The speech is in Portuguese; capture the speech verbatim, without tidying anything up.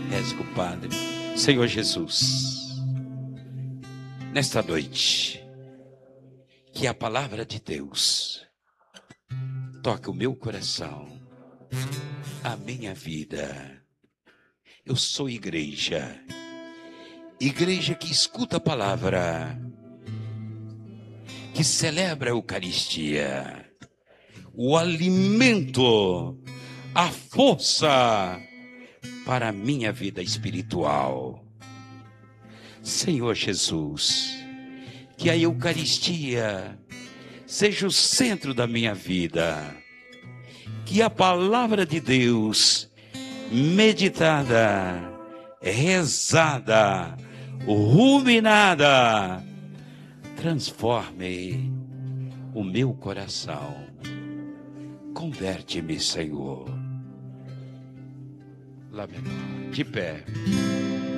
Reze com o Padre. Senhor Jesus, nesta noite, que a palavra de Deus toque o meu coração, a minha vida. Eu sou igreja, igreja que escuta a palavra, que celebra a Eucaristia, o alimento, a força para a minha vida espiritual. Senhor Jesus, que a Eucaristia seja o centro da minha vida, que a palavra de Deus, meditada, rezada, ruminada, transforme o meu coração. Converte-me, Senhor. Lá menor, de pé.